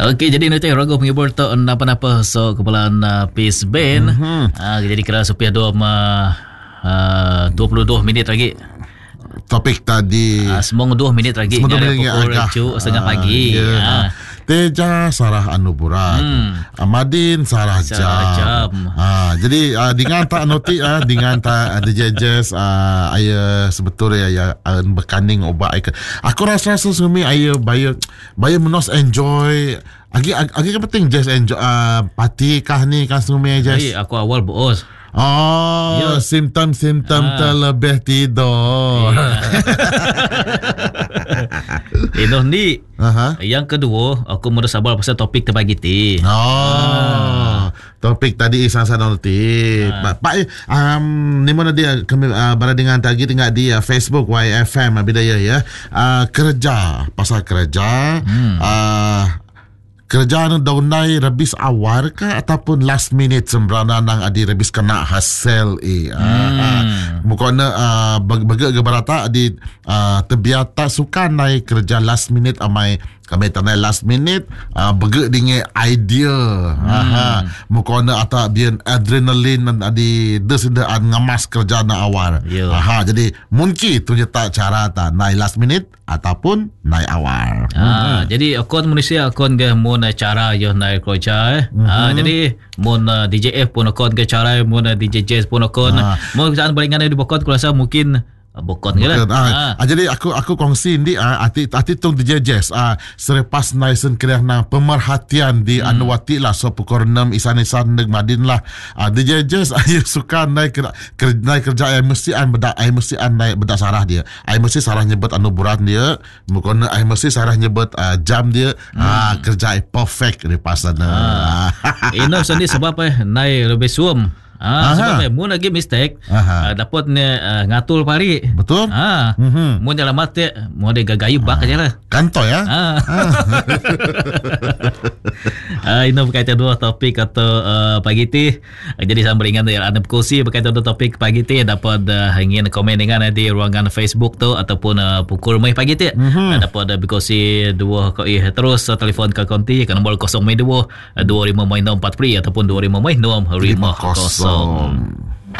Okey, jadi nanti ragu penghibur tu napa-napa so kepalaan Peace Band. Jadi kira supaya 22 minit lagi. Topik tadi semua 2 minit lagi. Dari pukul 7:30 pagi. Teja Sarah Anuburat, Madin Sarah Jam. Jadi dengan tak noti dengan tak DJ Jazz ayah sebetulnya ya berkanding obat aku rasa sumi ayah bayar menos enjoy agi kan penting Jazz enjoy party kah ni kan sumi Jazz. Aku awal bos. Simptom terlebih tidur. Itu ni. Yang kedua, aku mahu sabar pasal topik terbagi ti. Topik tadi isan-isan nanti. Pak ni mana dia kami berada dengan tadi tinggal di Facebook YFM bidaya ya. Kerja pasal kerja. Kerja daun nai rebis awal ke ataupun last minute sembrana nang adi rebis kena hasil mukona bagi gebarata di terbiata suka nai kerja last minute amai kami tanai last minute bagi dengan idea mukona atau biar adrenalin adi desendaan ngamas kerja na awal. Jadi mungkin tu je tak cara tak nai last minute ataupun nai awal. Jadi akun manusia akun ke mun cara yo nai kerja jadi mun DJF pun akun ke cara mun DJ Jazz pun akun mun kesan balingan di bokot aku rasa mungkin bokot ke lah. Jadi aku kongsi ni arti tung DJ Jazz selepas naisen kerana pemerhatian di Anuwati lah so pukul 6 isan-isan neg Madin lah DJ Jazz ayo suka naik kerja ay mesti an naik bedak sarah dia ay mesti sarah nyebut Anuburat dia mukona ay mesti sarah nyebut jam dia kerja ay perfect di pasana. Ini sendiri sebab naik lebih suam. Sebab mu lagi mistake dapat ngatul pari. Betul. Mu dalam mati mu ada gagayu bak aja lah. Kantor ya. Ini berkaitan dua topik atau pagi ti. Jadi saya beringat ya ada kursi berkaitan dua topik pagi ti dapat ingin komen dengan di ruangan Facebook tu ataupun pukul 5 pagi ti. Dapat berkursi dua terus telefon ke konti ke nombor 02 25 free ataupun 25 5 50.